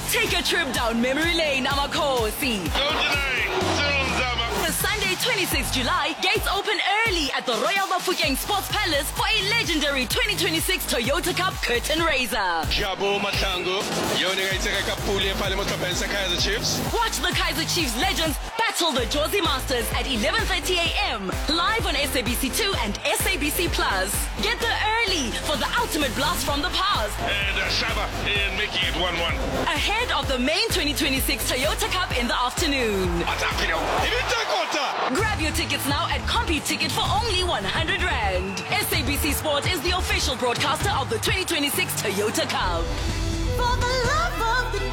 Take a trip down memory lane, Amakhosi. The Sunday, 26 July, gates open early at the Royal Bafokeng Sports Palace for a legendary 2026 Toyota Cup curtain raiser. Watch the Kaizer Chiefs legends battle the Jozi Masters at 11:30 a.m. live on SABC2 and SABC Plus. Get there early for the ultimate blast from the past. And Shaba in making it 1-1. Ahead of the main 2026 Toyota Cup in the afternoon. Grab your tickets now at CompuTicket for only 100 Rand. SABC Sport is the official broadcaster of the 2026 Toyota Cup. For the love of the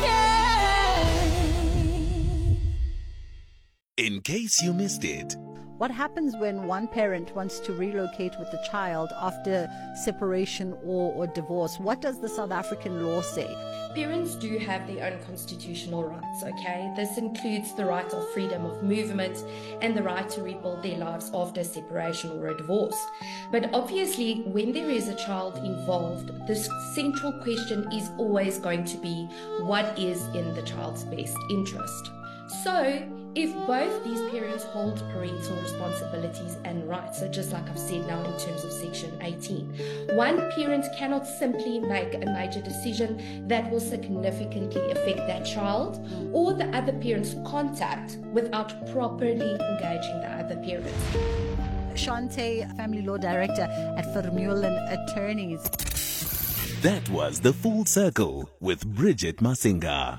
game. In case you missed it. What happens when one parent wants to relocate with the child after separation or divorce? What does the South African law say? Parents do have their own constitutional rights, okay? This includes the right of freedom of movement and the right to rebuild their lives after separation or a divorce. But obviously, when there is a child involved, the central question is always going to be what is in the child's best interest. So, if both these parents hold parental responsibilities and rights, so just like I've said now in terms of Section 18, one parent cannot simply make a major decision that will significantly affect that child or the other parent's contact without properly engaging the other parent. Shante, Family Law Director at Vermeulen Attorneys. That was The Full Circle with Bridget Masinga.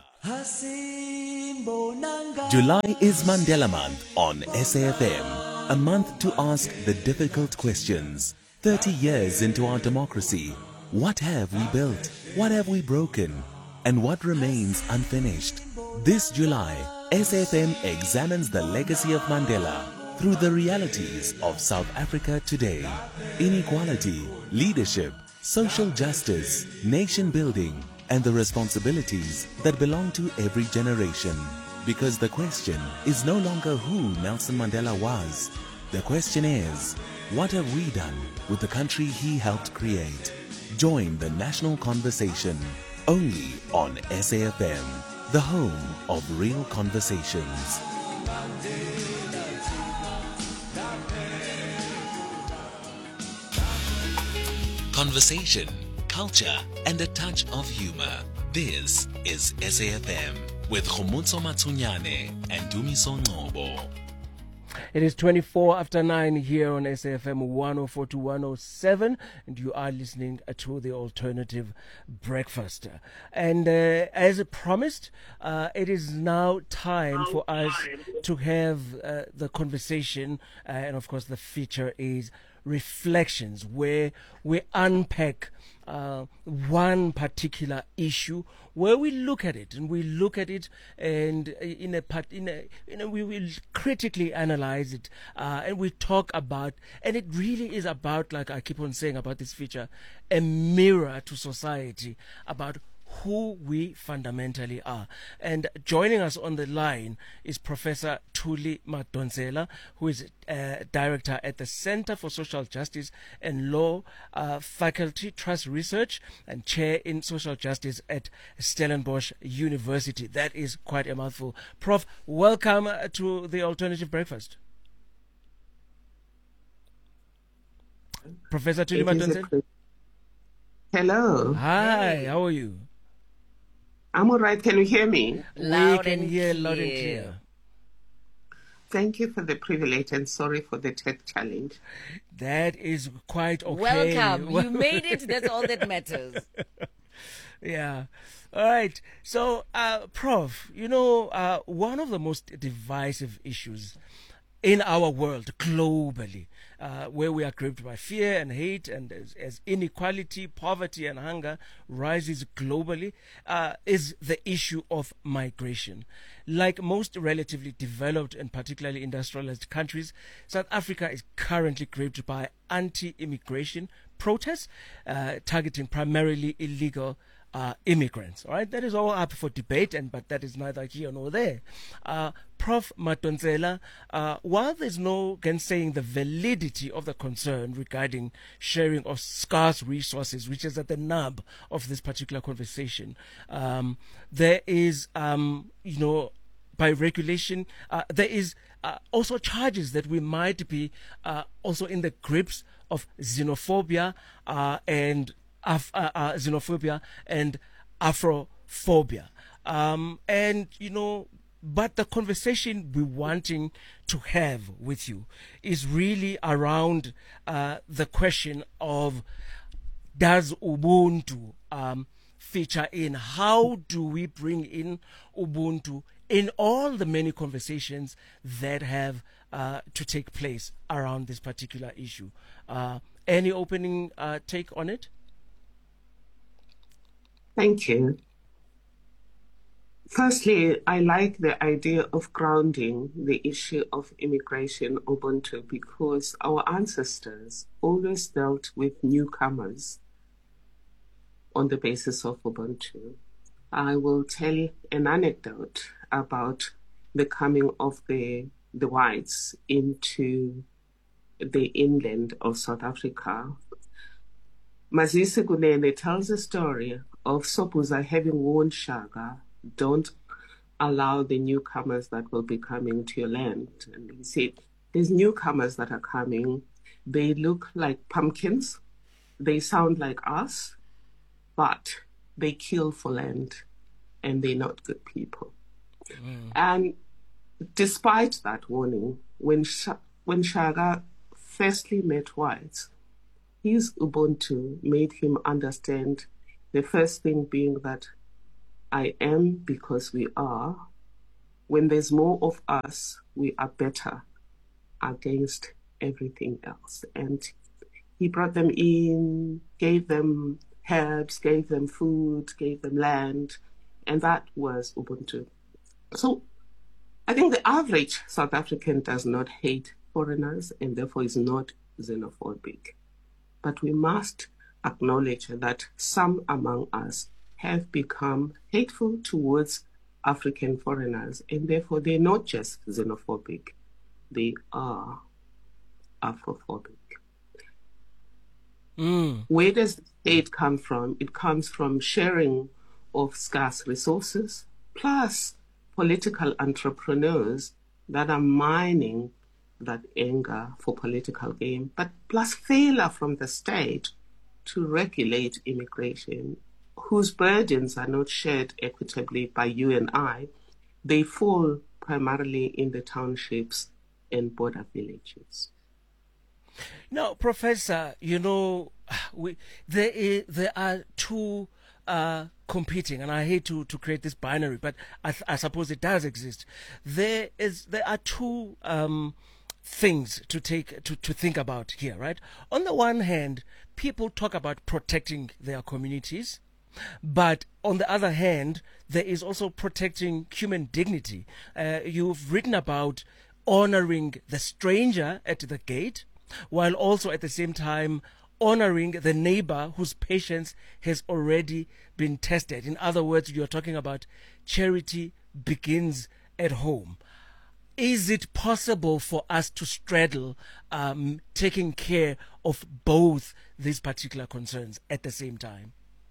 July is Mandela Month on SAFM, a month to ask the difficult questions. 30 years into our democracy, what have we built? What have we broken? And what remains unfinished? This July, SAFM examines the legacy of Mandela through the realities of South Africa today. Inequality, leadership, social justice, nation building, and the responsibilities that belong to every generation. Because the question is no longer who Nelson Mandela was. The question is, what have we done with the country he helped create? Join the national conversation only on SAFM, the home of real conversations. Conversation, culture, and a touch of humor. This is SAFM with Khomotso Matsunyane and Dumiso Ngobo. It is 24 after 9 here on SAFM 104 to 107, and you are listening to The Alternative Breakfast. And as promised, it is now time for us to have the conversation, and of course the feature is Reflections, where we unpack one particular issue, where we look at it and we will critically analyze it, and we talk about, and it really is about, like I keep on saying about this feature, a mirror to society about who we fundamentally are. And joining us on the line is Professor Thuli Madonsela, who is Director at the Center for Social Justice and Law Faculty Trust Research and Chair in Social Justice at Stellenbosch University. That is quite a mouthful. Prof, welcome to the Alternative Breakfast. Professor Thuli Madonsela. Hello. Hi, how are you? I'm all right. Can you hear me? We can hear loud and clear. Thank you for the privilege and sorry for the tech challenge. That is quite okay. Welcome. You made it. That's all that matters. Yeah. All right. So, Prof, one of the most divisive issues in our world globally, where we are gripped by fear and hate, and as inequality, poverty, and hunger rises globally, is the issue of migration. Like most relatively developed and particularly industrialized countries, South Africa is currently gripped by anti-immigration protests targeting primarily illegal immigrants. All right, that is all up for debate, but that is neither here nor there. Prof. Madonsela, while there's no gainsaying the validity of the concern regarding sharing of scarce resources, which is at the nub of this particular conversation, there is, by regulation, there is also charges that we might be also in the grips of xenophobia and xenophobia and Afrophobia. But the conversation we're wanting to have with you is really around the question of, does Ubuntu feature in? How do we bring in Ubuntu in all the many conversations that have to take place around this particular issue? Any opening take on it? Thank you. Firstly, I like the idea of grounding the issue of immigration Ubuntu because our ancestors always dealt with newcomers on the basis of Ubuntu. I will tell an anecdote about the coming of the whites into the inland of South Africa. Mazisi Kunene tells a story of Sobhuza having warned Shaka, don't allow the newcomers that will be coming to your land. And he said, these newcomers that are coming, they look like pumpkins, they sound like us, but they kill for land and they're not good people. And despite that warning, when Shaka firstly met whites, his Ubuntu made him understand the first thing being that I am because we are. When there's more of us, we are better against everything else. And he brought them in, gave them herbs, gave them food, gave them land, and that was Ubuntu. So I think the average South African does not hate foreigners and therefore is not xenophobic. But we must acknowledge that some among us have become hateful towards African foreigners, and therefore they're not just xenophobic, they are Afrophobic. Where does hate come from? It comes from sharing of scarce resources, plus political entrepreneurs that are mining that anger for political gain, but plus failure from the state to regulate immigration, whose burdens are not shared equitably by you and I. They fall primarily in the townships and border villages. Now, Professor, there are two competing, and I hate to create this binary, but I suppose it does exist. There are two things to think about here, right? On the one hand, people talk about protecting their communities, but on the other hand, there is also protecting human dignity. You've written about honoring the stranger at the gate, while also at the same time honoring the neighbor whose patience has already been tested. In other words, you're talking about charity begins at home. Is it possible for us to straddle taking care of both these particular concerns at the same time?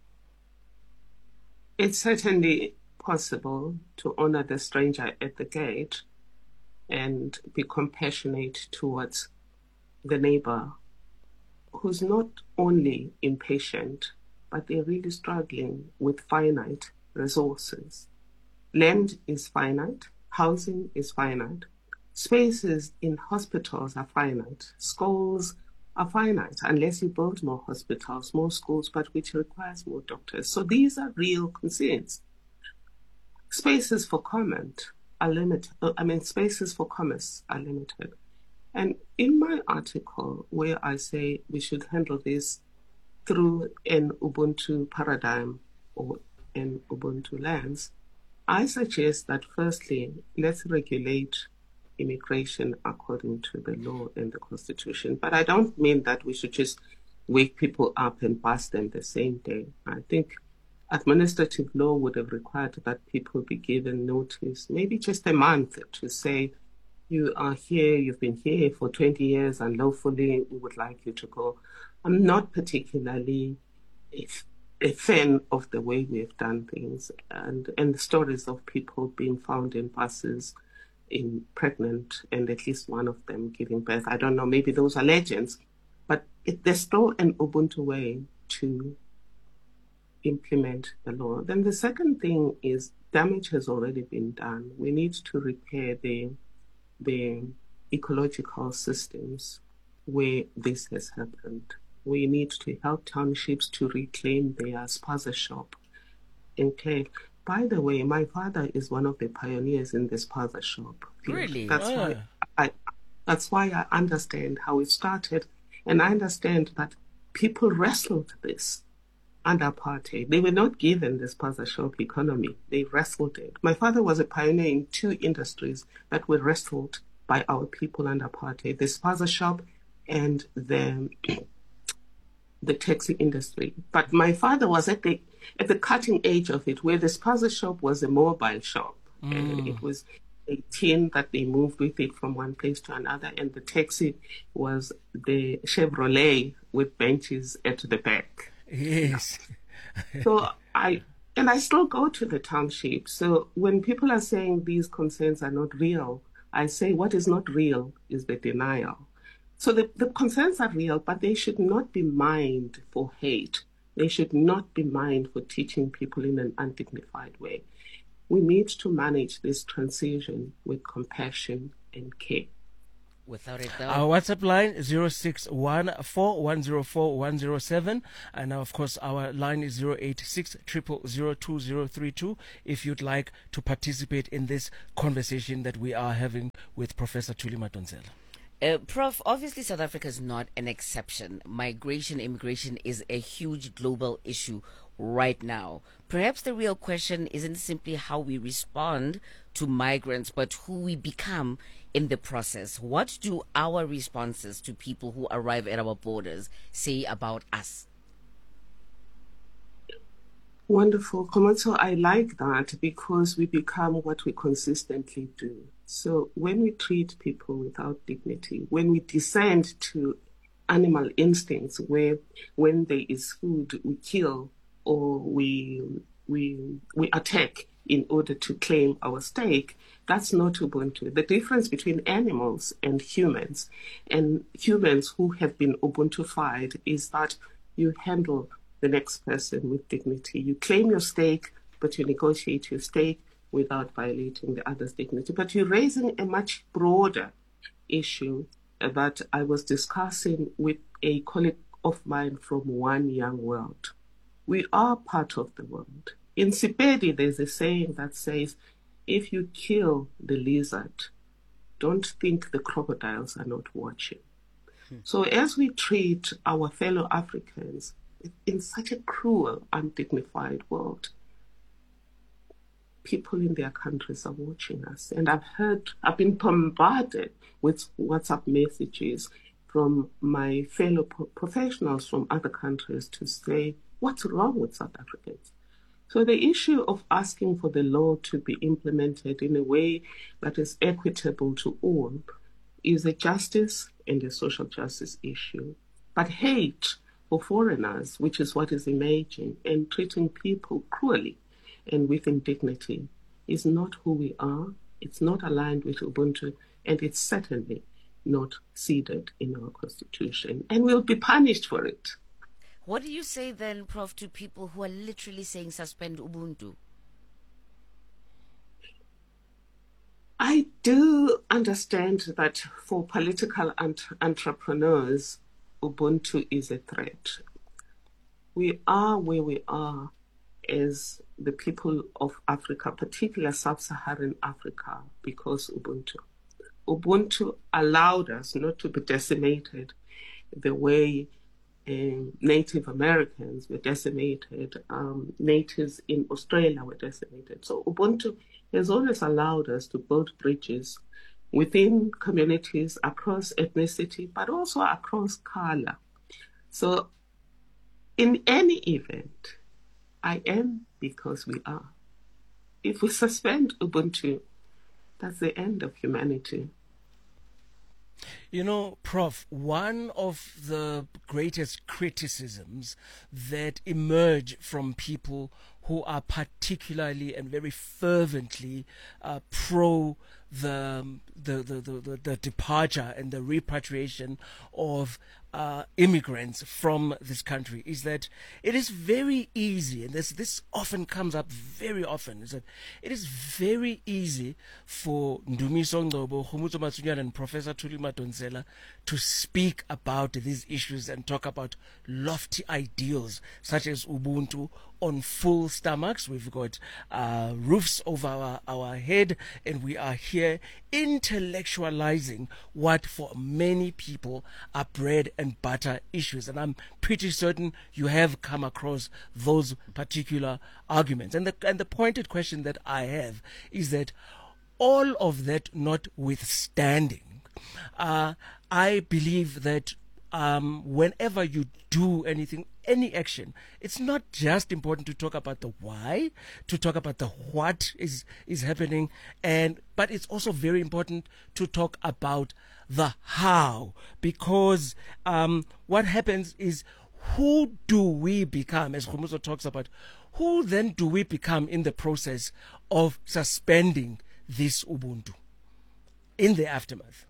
It's certainly possible to honor the stranger at the gate and be compassionate towards the neighbor who's not only impatient, but they're really struggling with finite resources. Land is finite, housing is finite, spaces in hospitals are finite, schools are finite, unless you build more hospitals, more schools, but which requires more doctors. So these are real concerns. Spaces for comment are limited. Spaces for commerce are limited. And in my article, where I say we should handle this through an Ubuntu paradigm or an Ubuntu lens, I suggest that firstly, let's regulate immigration according to the law and the Constitution. But I don't mean that we should just wake people up and bust them the same day. I think administrative law would have required that people be given notice, maybe just a month, to say, you are here, you've been here for 20 years unlawfully, we would like you to go. I'm not particularly a fan of the way we have done things, and the stories of people being found in buses pregnant and at least one of them giving birth. I don't know, maybe those are legends, but there's still an Ubuntu way to implement the law. Then the second thing is damage has already been done. We need to repair the ecological systems where this has happened. We need to help townships to reclaim their spaza shop enclave. By the way, my father is one of the pioneers in the spaza shop. Really? That's why I understand how it started, and I understand that people wrestled this under apartheid. They were not given the spaza shop economy. They wrestled it. My father was a pioneer in two industries that were wrestled by our people under apartheid: the spaza shop and the taxi industry. But my father was at the cutting edge of it, where the spaza shop was a mobile shop. It was a tin that they moved with it from one place to another, and the taxi was the Chevrolet with benches at the back. Yes. So I still go to the township. So when people are saying these concerns are not real, I say what is not real is the denial. So the concerns are real, but they should not be mined for hate. They should not be mined for teaching people in an undignified way. We need to manage this transition with compassion and care. Without a doubt. Our WhatsApp line 0614104107, and of course our line is 086-0002032 if you'd like to participate in this conversation that we are having with Professor Thuli Madonsela. Prof, obviously South Africa is not an exception. Migration, immigration is a huge global issue right now. Perhaps the real question isn't simply how we respond to migrants, but who we become in the process. What do our responses to people who arrive at our borders say about us? Wonderful. Komatso, I like that because we become what we consistently do. So when we treat people without dignity, when we descend to animal instincts where when there is food, we kill or we attack in order to claim our stake, that's not Ubuntu. The difference between animals and humans who have been Ubuntufied is that you handle the next person with dignity. You claim your stake, but you negotiate your stake without violating the other's dignity. But you're raising a much broader issue that I was discussing with a colleague of mine from One Young World. We are part of the world. In Sepedi, there's a saying that says, if you kill the lizard, don't think the crocodiles are not watching. So as we treat our fellow Africans in such a cruel, undignified world, people in their countries are watching us. And I've been bombarded with WhatsApp messages from my fellow professionals from other countries to say, what's wrong with South Africans? So the issue of asking for the law to be implemented in a way that is equitable to all is a justice and a social justice issue. But hate for foreigners, which is what is emerging, and treating people cruelly and with indignity is not who we are. It's not aligned with Ubuntu, and it's certainly not seated in our constitution, and we'll be punished for it. What do you say then, Prof, to people who are literally saying suspend Ubuntu? I do understand that for political entrepreneurs, Ubuntu is a threat. We are where we are as the people of Africa, particularly sub-Saharan Africa, because Ubuntu. Ubuntu allowed us not to be decimated the way Native Americans were decimated, natives in Australia were decimated. So Ubuntu has always allowed us to build bridges within communities across ethnicity, but also across color. So in any event, I am because we are. If we suspend Ubuntu, that's the end of humanity. You know, Prof, one of the greatest criticisms that emerge from people who are particularly and very fervently pro the departure and the repatriation of immigrants from this country is that it is very easy, and this often comes up very often, is that it is very easy for Ndumiso Ngcobo, Khumbudzo Matsunyane, and Professor Thuli Madonsela to speak about these issues and talk about lofty ideals such as Ubuntu on full stomachs. We've got roofs over our head, and we are here intellectualizing what for many people are bread and butter issues. And I'm pretty certain you have come across those particular arguments. And the pointed question that I have is that all of that notwithstanding, I believe that whenever you do anything, any action, it's not just important to talk about the why, to talk about the what is happening, but it's also very important to talk about the how, because what happens is, who do we become, as Khumbudzo talks about, who then do we become in the process of suspending this Ubuntu in the aftermath?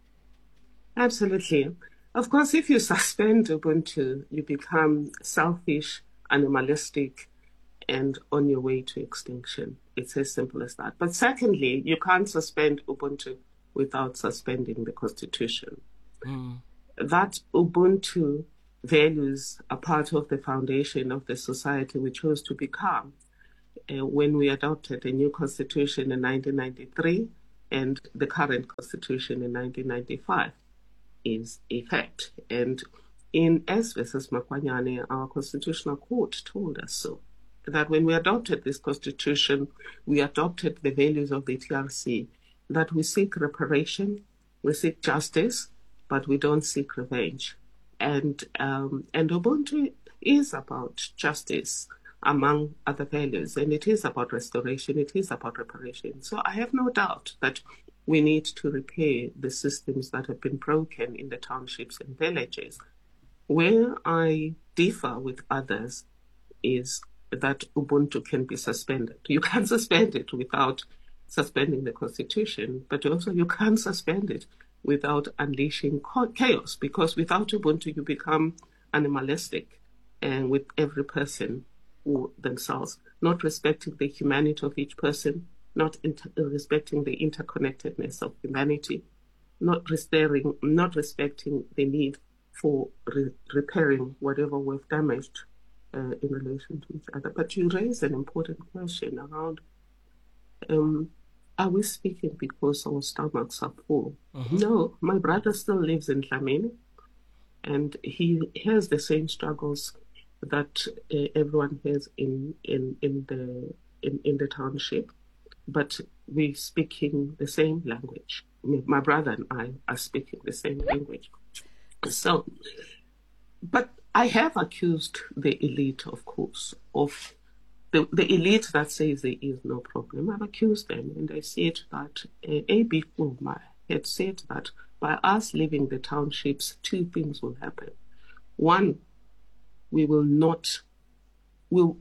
Absolutely. Of course, if you suspend Ubuntu, you become selfish, animalistic, and on your way to extinction. It's as simple as that. But secondly, you can't suspend Ubuntu without suspending the Constitution. That Ubuntu values are part of the foundation of the society we chose to become when we adopted a new Constitution in 1993 and the current Constitution in 1995. Is a fact. And in S versus Makwanyane, our Constitutional Court told us so, that when we adopted this Constitution, we adopted the values of the TRC, that we seek reparation, we seek justice, but we don't seek revenge. And Ubuntu is about justice, among other values, and it is about restoration, it is about reparation. So I have no doubt that we need to repair the systems that have been broken in the townships and villages. Where I differ with others is that Ubuntu can be suspended. You can't suspend it without suspending the Constitution, but also you can't suspend it without unleashing chaos, because without Ubuntu you become animalistic and with every person for themselves, not respecting the humanity of each person, not respecting the interconnectedness of humanity, not respecting the need for repairing whatever we've damaged in relation to each other. But you raise an important question around, are we speaking because our stomachs are full? No, my brother still lives in Dlamini, and he has the same struggles that everyone has in the township. But we're speaking the same language. My brother and I are speaking the same language. So, but I have accused the elite, of course, of the elite that says there is no problem. I've accused them, and I said that A.B. Fulma had said that by us leaving the townships, two things will happen. One, we will not, we'll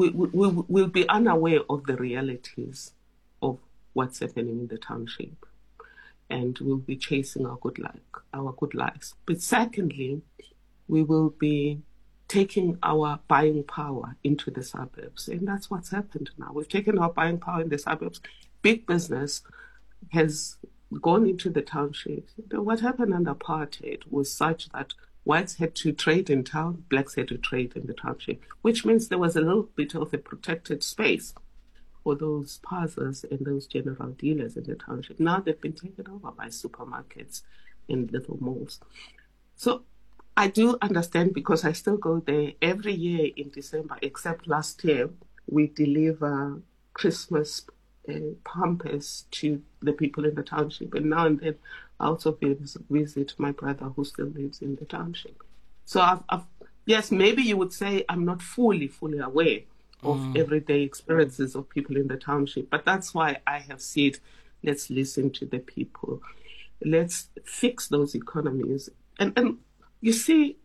be unaware of the realities of what's happening in the township, and we'll be chasing our good lives. But secondly, we will be taking our buying power into the suburbs, and that's what's happened now. We've taken our buying power in the suburbs. Big business has gone into the townships. What happened under apartheid was such that whites had to trade in town, blacks had to trade in the township, which means there was a little bit of a protected space for those parsers and those general dealers in the township. Now they've been taken over by supermarkets and little malls. So I do understand, because I still go there every year in December, except last year, we deliver Christmas pampers to the people in the township. And now and then I also visit my brother who still lives in the township. So yes, maybe you would say I'm not fully aware of everyday experiences of people in the township. But that's why I have said, let's listen to the people. Let's fix those economies. And you see,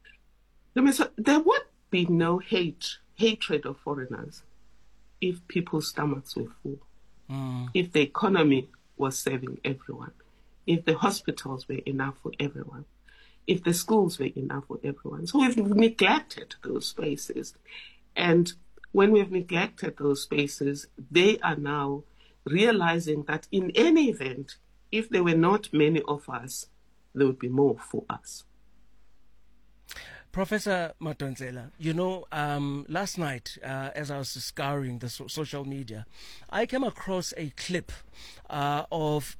there would be no hatred of foreigners if people's stomachs were full, if the economy was serving everyone, if the hospitals were enough for everyone, if the schools were enough for everyone. So we've neglected those spaces. And when we've neglected those spaces, they are now realizing that in any event, if there were not many of us, there would be more for us. Professor Madonsela, last night, as I was scouring the social media, I came across a clip of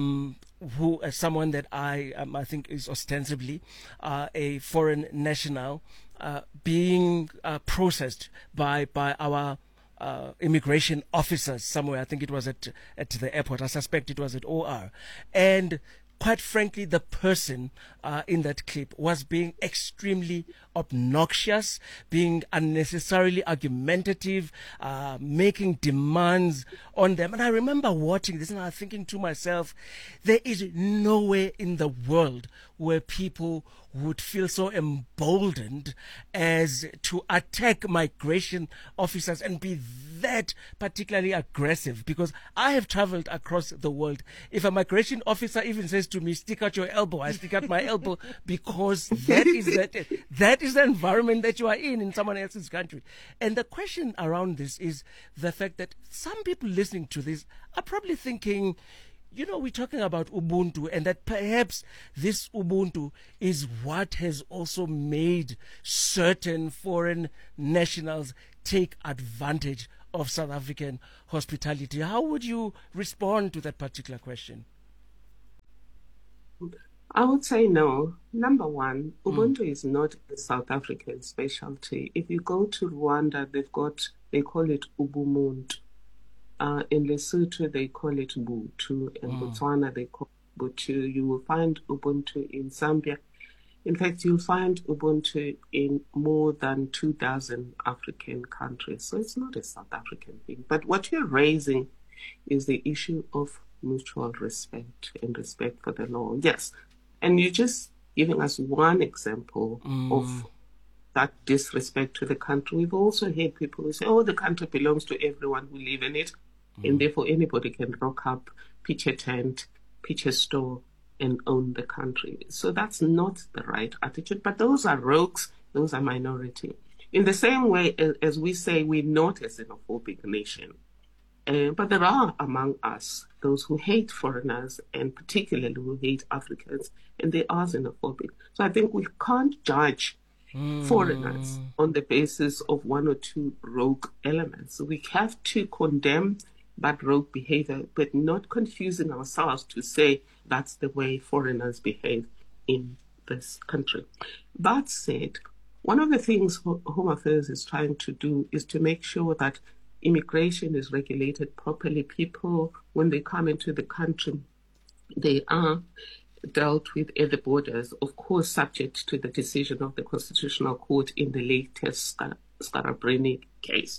someone that I think is ostensibly a foreign national being processed by our immigration officers somewhere. I think it was at the airport. I suspect it was at OR. And quite frankly, the person in that clip was being extremely obnoxious, being unnecessarily argumentative, making demands on them. And I remember watching this and I was thinking to myself, there is nowhere in the world where people would feel so emboldened as to attack migration officers and be that particularly aggressive, because I have traveled across the world. If a migration officer even says to me, stick out your elbow, I stick out my elbow, because that is the environment that you are in someone else's country. And the question around this is the fact that some people listening to this are probably thinking, we're talking about Ubuntu, and that perhaps this Ubuntu is what has also made certain foreign nationals take advantage of South African hospitality. How would you respond to that particular question? I would say no. Number one, Ubuntu is not a South African specialty. If you go to Rwanda, they call it Ubumuntu. In Lesotho, they call it Ubuntu. In Botswana, they call it Ubuntu. You will find Ubuntu in Zambia. In fact, you'll find Ubuntu in more than 2,000 African countries. So it's not a South African thing. But what you're raising is the issue of mutual respect and respect for the law. Yes. And you're just giving us one example of that disrespect to the country. We've also heard people who say, the country belongs to everyone who live in it, and therefore anybody can rock up, pitch a tent, pitch a store, and own the country. So that's not the right attitude. But those are rogues, those are minority. In the same way as we say we're not a xenophobic nation, but there are among us those who hate foreigners, and particularly who hate Africans, and they are xenophobic. So I think we can't judge foreigners on the basis of one or two rogue elements. So we have to condemn that rogue behavior, but not confusing ourselves to say that's the way foreigners behave in this country. That said, one of the things Home Affairs is trying to do is to make sure that immigration is regulated properly. People, when they come into the country, they are dealt with at the borders, of course, subject to the decision of the Constitutional Court in the latest Skarabrini case.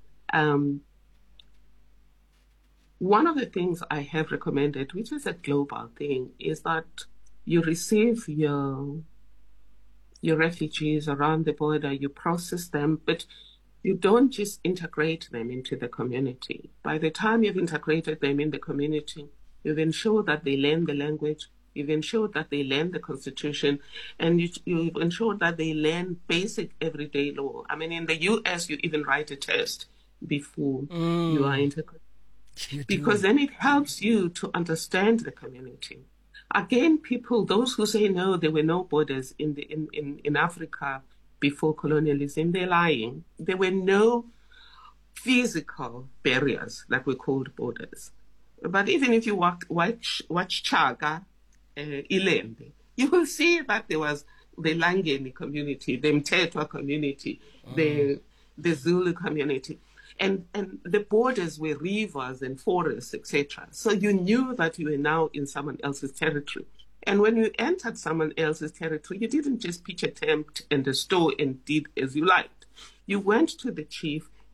One of the things I have recommended, which is a global thing, is that you receive your refugees around the border, you process them, but you don't just integrate them into the community. By the time you've integrated them in the community, you've ensured that they learn the language, you've ensured that they learn the Constitution, and you've ensured that they learn basic everyday law. I mean, in the US, you even write a test before you are integrated. Because then it helps you to understand the community. Again, those who say no, there were no borders in Africa before colonialism, they're lying. There were no physical barriers that were called borders. But even if you watch Chaga, Ilembe, you will see that there was the Langeni community, the Mtetwa community, the Zulu community. And the borders were rivers and forests, etc. So you knew that you were now in someone else's territory. And when you entered someone else's territory, you didn't just pitch a tent and a store and did as you liked. You went to the chief,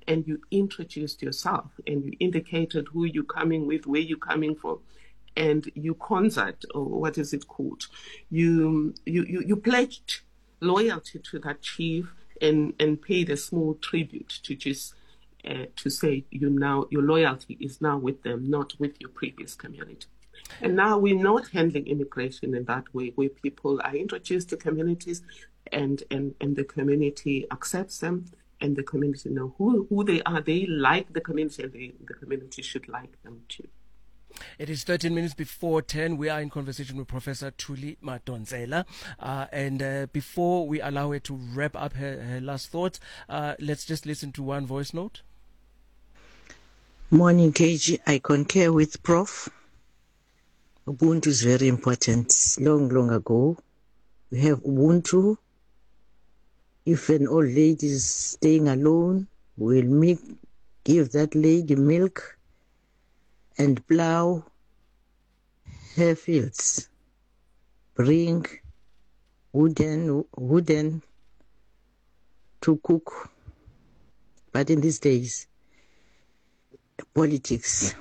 and you introduced yourself and you indicated who you're coming with, where you're coming from, and you concert, or what is it called? You pledged loyalty to that chief and paid a small tribute to just to say your loyalty is now with them, not with your previous community. And now we're not handling immigration in that way, where people are introduced to communities and the community accepts them, and the community know who they are. They like the community, and the community should like them too. It is 13 minutes before 10. We are in conversation with Professor Thuli Madonsela. And before we allow her to wrap up her last thoughts, let's just listen to one voice note. Morning, KG. I concur with Prof. Ubuntu is very important. Long ago, we have Ubuntu. If an old lady is staying alone, we'll give that lady milk and plow her fields. Bring wooden to cook. But in these days, politics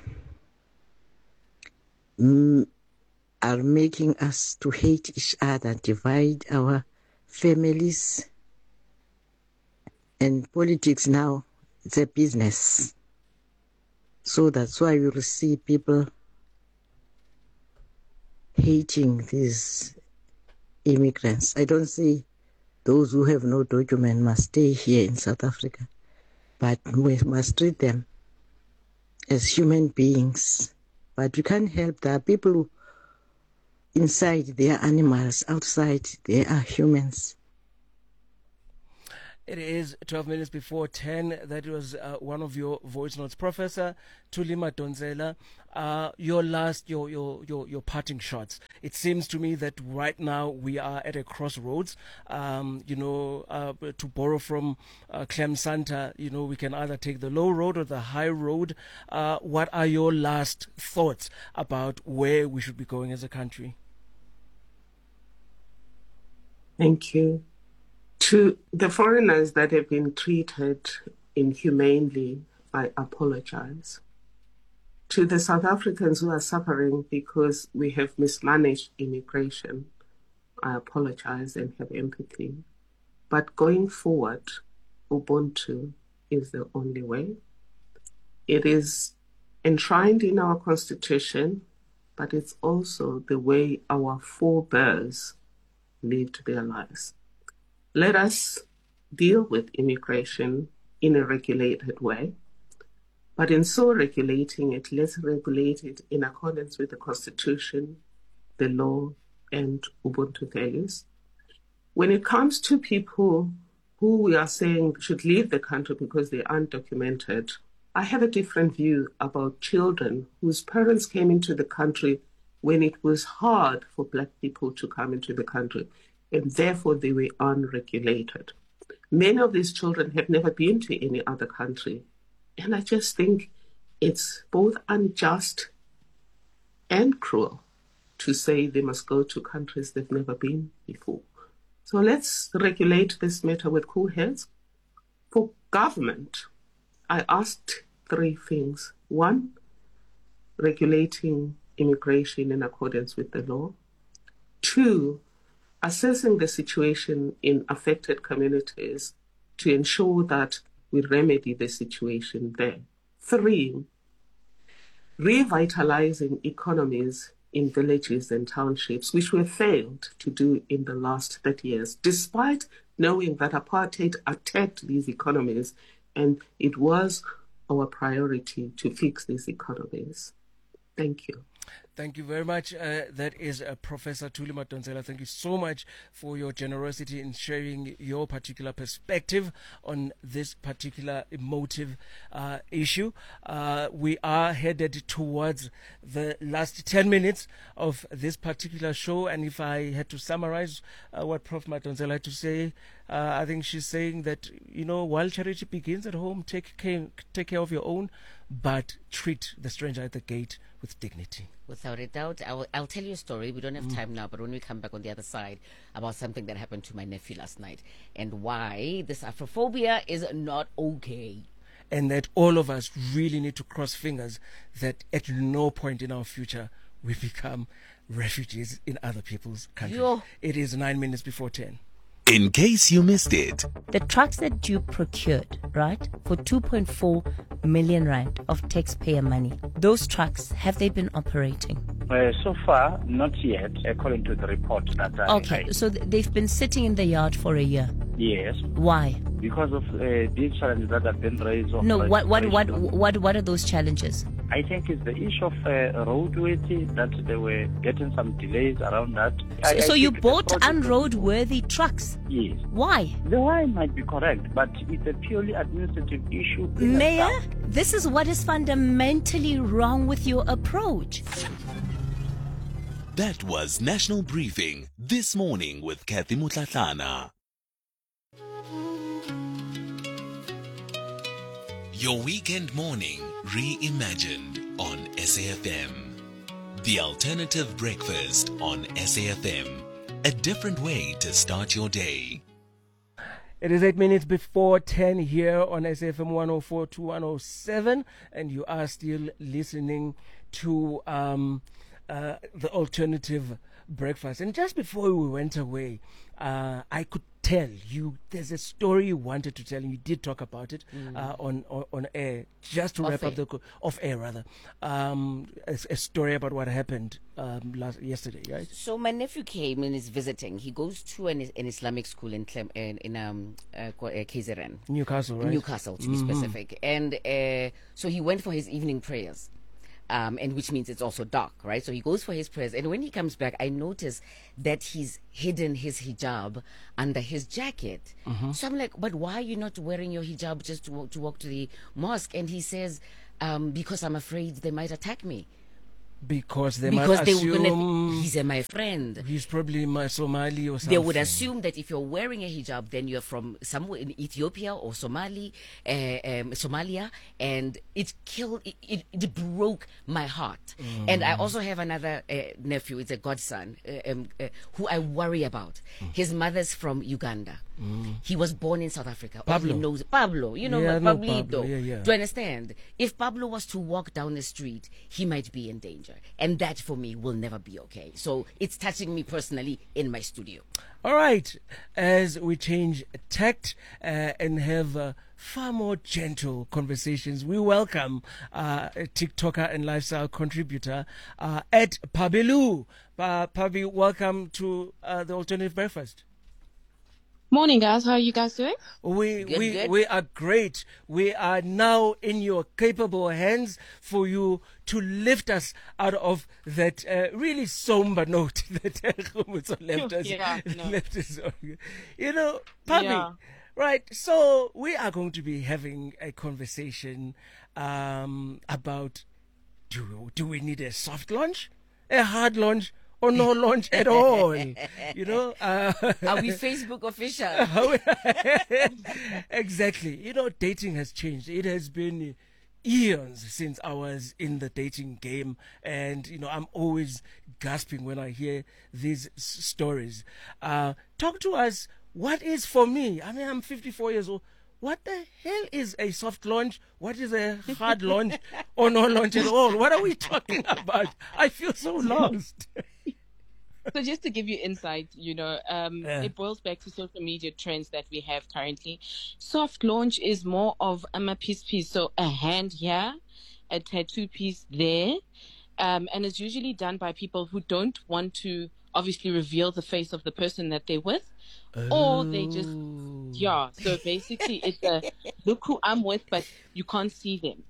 are making us to hate each other, divide our families. And politics now, it's a business. So that's why you will see people hating these immigrants. I don't say those who have no document must stay here in South Africa, but we must treat them as human beings. But we can't help that. People who inside they are animals, outside they are humans. It is 12 minutes before 10. That was one of your voice notes. Professor Thuli Madonsela, your parting shots. It seems to me that right now we are at a crossroads. To borrow from Clem Santa, we can either take the low road or the high road. What are your last thoughts about where we should be going as a country? Thank you. To the foreigners that have been treated inhumanely, I apologize. To the South Africans who are suffering because we have mismanaged immigration, I apologize and have empathy. But going forward, Ubuntu is the only way. It is enshrined in our constitution, but it's also the way our forebears lived their lives. Let us deal with immigration in a regulated way, but in so regulating it, let's regulate it in accordance with the Constitution, the law, and Ubuntu values. When it comes to people who we are saying should leave the country because they aren't documented, I have a different view about children whose parents came into the country when it was hard for Black people to come into the country, and therefore they were unregulated. Many of these children have never been to any other country. And I just think it's both unjust and cruel to say they must go to countries they've never been before. So let's regulate this matter with cool heads. For government, I asked 3 things. 1, regulating immigration in accordance with the law. 2, assessing the situation in affected communities to ensure that we remedy the situation there. 3, revitalizing economies in villages and townships, which we failed to do in the last 30 years, despite knowing that apartheid attacked these economies, and it was our priority to fix these economies. Thank you. Thank you very much. That is Professor Thuli Madonsela. Thank you so much for your generosity in sharing your particular perspective on this particular emotive issue. We are headed towards the last 10 minutes of this particular show. And if I had to summarize what Prof. Madonsela had to say, I think she's saying that, while charity begins at home, take care of your own, but treat the stranger at the gate with dignity. Without a doubt. I'll tell you a story. We don't have time now, but when we come back on the other side, about something that happened to my nephew last night and why this Afrophobia is not okay. and that all of us really need to cross fingers that at no point in our future we become refugees in other people's countries. Yo. It is 9 minutes before 10. In case you missed it, The trucks that you procured, right, for 2.4 million rand of taxpayer money, those trucks, have they been operating? So far, not yet, according to the report that I... Okay, so they've been sitting in the yard for a year. Yes, Why? because of these challenges that have been raised. No, what are those challenges? I think it's the issue of roadworthy, that they were getting some delays around that. So I you think bought the project- unroadworthy trucks. Yes. Why? The why might be correct, but it's a purely administrative issue. Mayor, this is what is fundamentally wrong with your approach. that was National Briefing this morning with Kathy Mutlatlana. Your weekend morning reimagined on SAFM. The alternative breakfast on SAFM. A different way to start your day. It is 8 minutes before 10 here on SAFM 104 to 107, and you are still listening to the alternative breakfast. And just before we went away, I could tell you there's a story you wanted to tell, and you did talk about it on air. Just to wrap up off air rather, a story about what happened yesterday, right? So my nephew came and is visiting. He goes to an Islamic school in KZN. Newcastle, right? Newcastle, to be specific. And so he went for his evening prayers. And which means it's also dark, right? So he goes for his prayers, and when he comes back, I notice that he's hidden his hijab under his jacket. So I'm like, but why are you not wearing your hijab just to walk to the mosque? And he says, because I'm afraid they might attack me. Because they Because might they assume were gonna, he's my friend. he's probably my Somali or something. They would assume that if you're wearing a hijab, then you're from somewhere in Ethiopia or Somalia, and it broke my heart. And I also have another nephew, it's a godson, who I worry about. His mother's from Uganda. He was born in South Africa. All Pablo. he knows, Pablo, you know, Yeah, I know Pablito. Pablo. Yeah. Do you understand? If Pablo was to walk down the street, he might be in danger. And that for me will never be okay. So it's touching me personally in my studio. All right, as we change tact and have far more gentle conversations, we welcome a TikToker and lifestyle contributor at Pabilu. Pabi, welcome to the Alternative Breakfast. Morning, guys. How are you guys doing? Good. We are great. We are now in your capable hands for you to lift us out of that really somber note that left us. Left us on. You know, Pabi, right? So we are going to be having a conversation about do we need a soft launch, a hard launch, or no launch at all? You know, are we Facebook official? Exactly. You know, dating has changed. It has been eons since I was in the dating game, and you know, I'm always gasping when I hear these stories. Talk to us. What is, for me, I mean, I'm 54 years old. What the hell is a soft launch? What is a hard launch or no launch at all? What are we talking about? I feel so lost. So just to give you insight, you know, it boils back to social media trends that we have currently. Soft launch is more of a piece, so a hand here, a tattoo piece there, and it's usually done by people who don't want to obviously reveal the face of the person that they're with, or they just, so basically it's a look who I'm with, but you can't see them.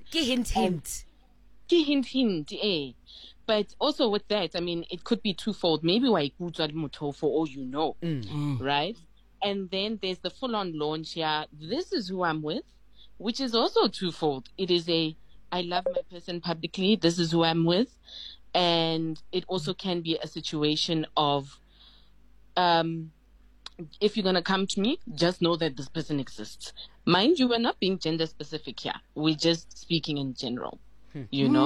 Hint, eh. But also with that, I mean, it could be twofold. Maybe why for all you know, right? And then there's the full-on launch here. This is who I'm with, which is also twofold. It is I love my person publicly. This is who I'm with. And it also can be a situation of, if you're going to come to me, just know that this person exists. Mind you, we're not being gender specific here. We're just speaking in general, you know?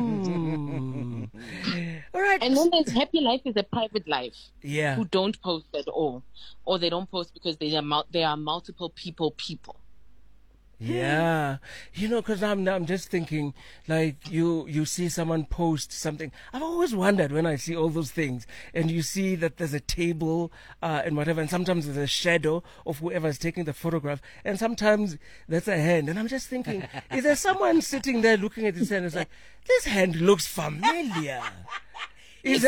All right. And then there's happy life is a private life. Yeah. Who don't post at all. Or they don't post because they are multiple people. Yeah, because I'm just thinking, like you see someone post something. I've always wondered when I see all those things, and you see that there's a table and whatever, and sometimes there's a shadow of whoever's taking the photograph, and sometimes that's a hand, and I'm just thinking, is there someone sitting there looking at his hand? It's like, this hand looks familiar. Is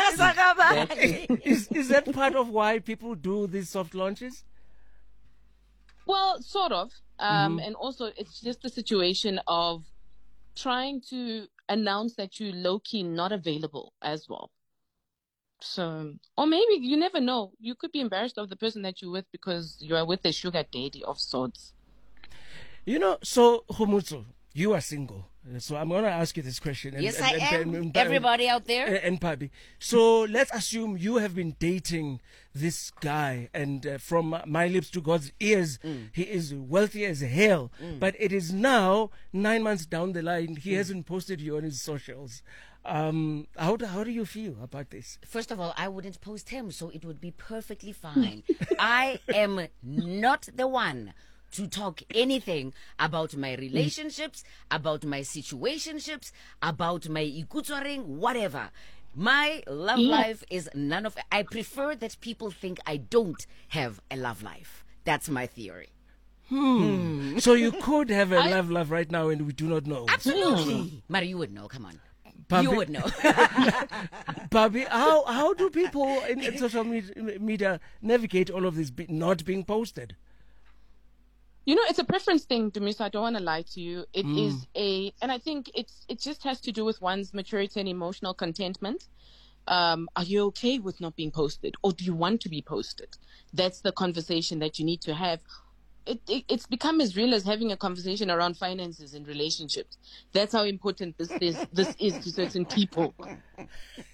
that part of why people do these soft launches? Well, sort of. And also, it's just the situation of trying to announce that you're low-key not available as well. So, or maybe, you never know. You could be embarrassed of the person that you're with because you are with a sugar daddy of sorts. So, Khomotso, you are single. So I'm going to ask you this question. Yes, I am. Everybody out there. And Pabi. So let's assume you have been dating this guy, and from my lips to God's ears, he is wealthy as hell. But it is now 9 months down the line. He hasn't posted you on his socials. How do you feel about this? First of all, I wouldn't post him, so it would be perfectly fine. I am not the one to talk anything about my relationships, about my situationships, about my ikutswaring, whatever. My love life is none of it. I prefer that people think I don't have a love life. That's my theory. So you could have a love life right now and we do not know. Absolutely. Mari, you would know. Come on. Pabi, you would know. Pabi, how do people in social media navigate all of this not being posted? It's a preference thing, Dumisa. I don't want to lie to you. It is and I think it just has to do with one's maturity and emotional contentment. Are you okay with not being posted, or do you want to be posted? That's the conversation that you need to have. It's become as real as having a conversation around finances in relationships. That's how important this is to certain people.